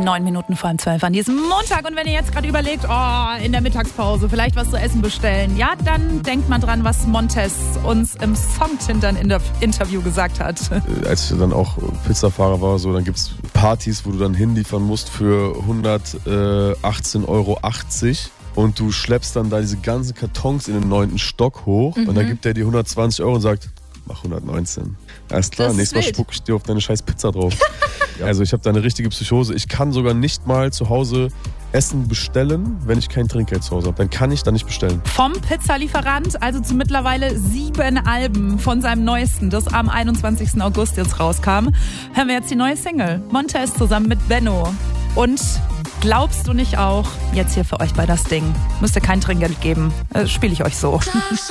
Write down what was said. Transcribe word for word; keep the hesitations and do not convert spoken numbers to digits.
Neun Minuten vor zwölf an diesem Montag. Und wenn ihr jetzt gerade überlegt, oh, in der Mittagspause vielleicht was zu essen bestellen, ja, dann denkt mal dran, was Montez uns im Songtindern-Interview gesagt hat. Als ich dann auch Pizzafahrer war, so, dann gibt es Partys, wo du dann hinliefern musst für hundertachtzehn Euro achtzig. Und du schleppst dann da diese ganzen Kartons in den neunten Stock hoch. Mhm. Und dann gibt er dir hundertzwanzig Euro und sagt, mach hundertneunzehn. Alles klar, Das ist nächstes Mal wild. spuck ich dir auf deine scheiß Pizza drauf. Also ich habe da eine richtige Psychose. Ich kann sogar nicht mal zu Hause Essen bestellen, wenn ich kein Trinkgeld zu Hause habe. Dann kann ich da nicht bestellen. Vom Pizzalieferant, also zu mittlerweile sieben Alben von seinem neuesten, das am einundzwanzigsten August jetzt rauskam, hören wir jetzt die neue Single. Montez zusammen mit Benno. Und glaubst du nicht auch, jetzt hier für euch bei das Ding, müsst ihr kein Trinkgeld geben, äh, spiele ich euch so.